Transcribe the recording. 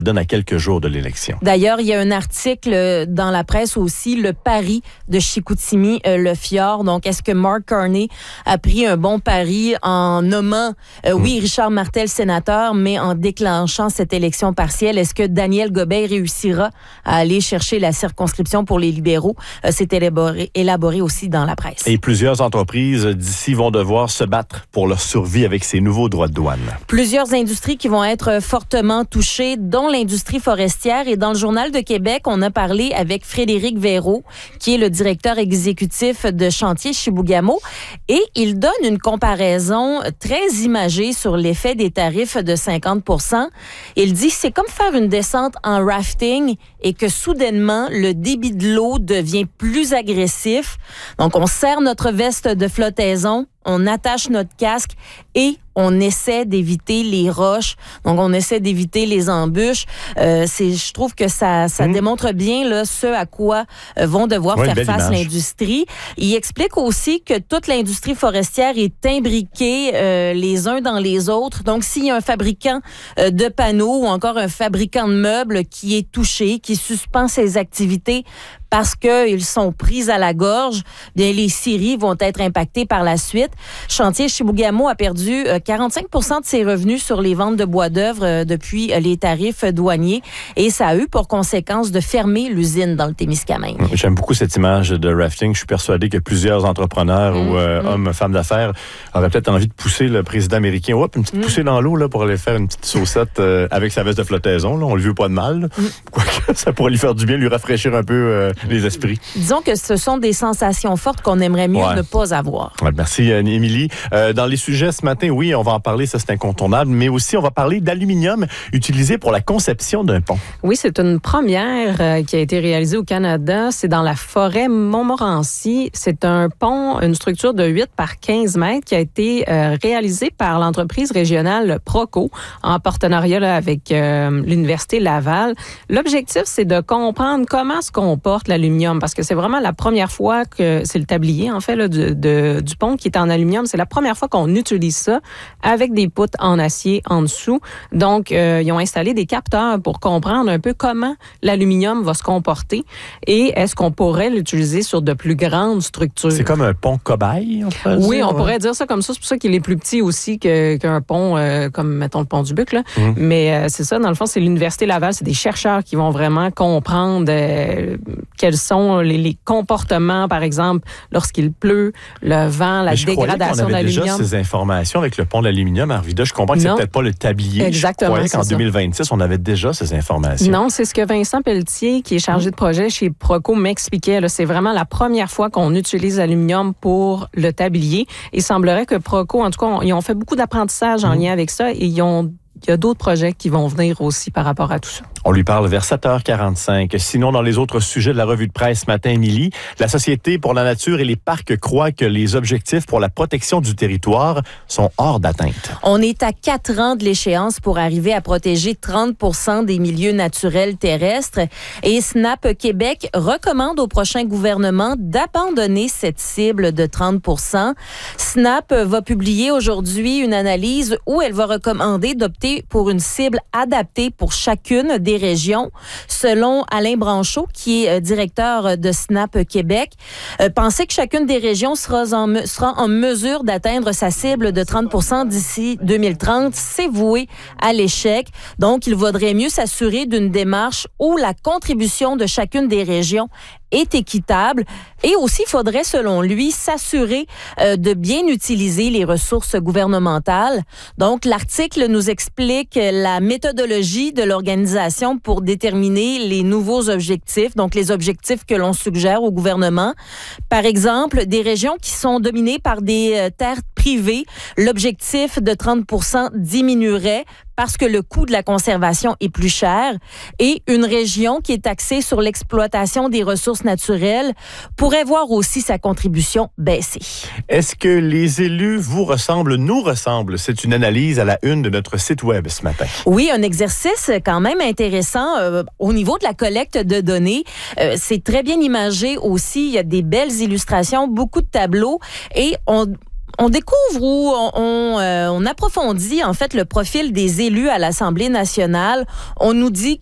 donne à quelques jours de l'élection. D'ailleurs, il y a un article dans la presse aussi, le pari de Chicoutimi, le fjord. Donc, est-ce que Mark Carney a pris un bon pari en nommant, oui, Richard Martel sénateur, mais en déclenchant cette élection partielle? Est-ce que Daniel Gobeil réussira à aller chercher la circonscription pour les libéraux? C'est élaboré aussi dans la presse. Et plusieurs entreprises d'ici vont devoir se battre pour leur survie avec ces nouveaux droits de douane. Plusieurs industries qui vont être fortement touchées, dont l'industrie forestière. Et dans le Journal de Québec, on a parlé avec Frédéric Véraud, qui est le directeur exécutif de Chantier Chibougamau. Et il donne une comparaison très imagée sur l'effet des tarifs de 50 %. Il dit, c'est comme faire une descente en rafting et que soudainement, le débit de l'eau devient plus agressif. Donc, on serre notre veste de flottaison, on attache notre casque et on essaie d'éviter les roches. Donc, on essaie d'éviter les embûches. Je trouve que ça démontre bien là, ce à quoi vont devoir faire face l'industrie. Il explique aussi que toute l'industrie forestière est imbriquée les uns dans les autres. Donc, s'il y a un fabricant de panneaux ou encore un fabricant de meubles qui est touché, qui suspend ses activités parce qu'ils sont pris à la gorge, bien, les scieries vont être impactées par la suite. Chantier Chibougamau a perdu 45 % de ses revenus sur les ventes de bois d'œuvre depuis les tarifs douaniers et ça a eu pour conséquence de fermer l'usine dans le Témiscamingue. J'aime beaucoup cette image de rafting. Je suis persuadé que plusieurs entrepreneurs ou hommes, femmes d'affaires auraient peut-être envie de pousser le président américain. Hop, une petite poussée dans l'eau là, pour aller faire une petite saucette avec sa veste de flottaison. Là. On le veut pas de mal. Quoique ça pourrait lui faire du bien, lui rafraîchir un peu les esprits. Disons que ce sont des sensations fortes qu'on aimerait mieux ne pas avoir. Ouais, merci, Émilie. Dans les sujets ce matin, oui, on va en parler, ça c'est incontournable, mais aussi on va parler d'aluminium utilisé pour la conception d'un pont. Oui, c'est une première qui a été réalisée au Canada. C'est dans la forêt Montmorency. C'est un pont, une structure de 8 par 15 mètres qui a été réalisée par l'entreprise régionale Proco en partenariat là, avec l'Université Laval. L'objectif, c'est de comprendre comment se comporte l'aluminium parce que c'est vraiment la première fois que c'est le tablier, en fait, là, du pont qui est en aluminium. C'est la première fois qu'on utilise ça avec des poutres en acier en dessous. Donc, ils ont installé des capteurs pour comprendre un peu comment l'aluminium va se comporter et est-ce qu'on pourrait l'utiliser sur de plus grandes structures. C'est comme un pont cobaye, on pourrait dire. Oui, on pourrait dire ça comme ça. C'est pour ça qu'il est plus petit aussi qu'un pont comme, mettons, le pont du Buc. Là. Mais c'est ça, dans le fond, c'est l'Université Laval. C'est des chercheurs qui vont vraiment comprendre quels sont les comportements, par exemple, lorsqu'il pleut, le vent, la dégradation de l'aluminium. Déjà ces informations avec le pont d'aluminium à Arvida. Je comprends que c'est peut-être pas le tablier. Exactement. Je croyais qu'en 2026, on avait déjà ces informations. Non, c'est ce que Vincent Pelletier, qui est chargé de projet chez Proco, m'expliquait. Là, c'est vraiment la première fois qu'on utilise l'aluminium pour le tablier. Il semblerait que Proco, en tout cas, ils ont fait beaucoup d'apprentissage en lien avec ça et il y a d'autres projets qui vont venir aussi par rapport à tout ça. On lui parle vers 7h45. Sinon, dans les autres sujets de la revue de presse ce matin, Émilie, la Société pour la nature et les parcs croient que les objectifs pour la protection du territoire sont hors d'atteinte. On est à 4 ans de l'échéance pour arriver à protéger 30 % des milieux naturels terrestres. Et SNAP Québec recommande au prochain gouvernement d'abandonner cette cible de 30 %. SNAP va publier aujourd'hui une analyse où elle va recommander d'opter pour une cible adaptée pour chacune des régions. Selon Alain Branchot, qui est directeur de SNAP Québec, penser que chacune des régions sera en mesure d'atteindre sa cible de 30 % d'ici 2030, c'est voué à l'échec. Donc, il vaudrait mieux s'assurer d'une démarche où la contribution de chacune des régions est équitable et aussi, il faudrait, selon lui, s'assurer de bien utiliser les ressources gouvernementales. Donc, l'article nous explique la méthodologie de l'organisation pour déterminer les nouveaux objectifs, donc les objectifs que l'on suggère au gouvernement. Par exemple, des régions qui sont dominées par des terres privées, l'objectif de 30 % diminuerait parce que le coût de la conservation est plus cher et une région qui est axée sur l'exploitation des ressources naturelles pourrait voir aussi sa contribution baisser. Est-ce que les élus vous ressemblent, nous ressemblent? C'est une analyse à la une de notre site web ce matin. Oui, un exercice quand même intéressant au niveau de la collecte de données. C'est très bien imagé aussi. Il y a des belles illustrations, beaucoup de tableaux et On découvre ou on approfondit en fait le profil des élus à l'Assemblée nationale. On nous dit